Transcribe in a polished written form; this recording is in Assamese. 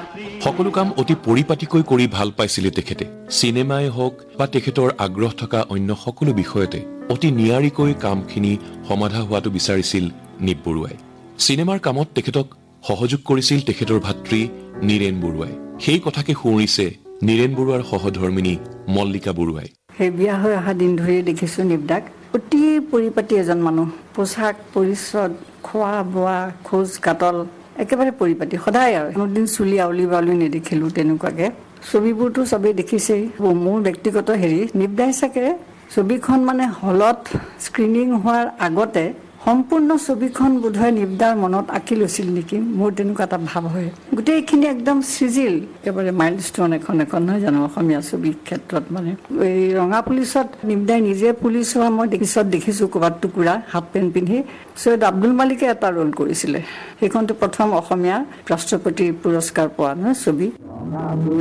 সকলো কাম অতি পৰিপাটিকৈ কৰি ভাল পাইছিলে তেখেতে। চিনেমাই হওক বা তেখেতৰ আগ্ৰহ থকা অন্য সকলো বিষয়তে অতি নিয়াৰিকৈ কামখিনি সমাধা হোৱাটো বিচাৰিছিল নিপ বৰুৱাই। চিনেমাৰ কামত তেখেতক সহযোগ কৰিছিল তেখেতৰ ভাতৃ নীৰেণ বৰুৱাই। সেই কথাকে সোঁৱৰিছে নীৰেণ বৰুৱাৰ সহধৰ্মিনী মল্লিকা বৰুৱাই। সেই বিয়া হৈ অহা দিন ধৰি দেখিছো নিপদাক অতি পৰিপাটি এজন মানুহ। পোছাক পৰিচ্ছদ, খোৱা বোৱা, খোজ কাটল একেবাৰে পৰিপাটি সদায়। আৰু কোনোদিন চুলি আউলি বাউলি নেদেখিলো তেনেকুৱাকে। ছবিবোৰতো চবেই দেখিছেই। মোৰ ব্যক্তিগত নিপদাই চাগে ছবিখন মানে হলত স্ক্ৰিনিং হোৱাৰ আগতে সম্পূৰ্ণ ছবিখন বোধহয় নিপদাৰ মনত আঁকি লৈছিল নেকি, মোৰ তেনেকুৱা এটা ভাৱ হয়। গোটেইখিনি একদম চিজিল, একেবাৰে মাইল ষ্টন এখন নহয় জানো অসমীয়া ছবিৰ ক্ষেত্ৰত। মানে এই ৰঙা পুলিচত নিপদাই নিজে পুলিচ হোৱা মই দেখিছো ক'ৰবাত টুকুৰা হাফ পেণ্ট পিন্ধি। সৈয়দ আব্দুল মালিকে এটা ৰোল কৰিছিলে। সেইখনটো প্ৰথম অসমীয়া ৰাষ্ট্ৰপতি পুৰস্কাৰ পোৱা ছবি।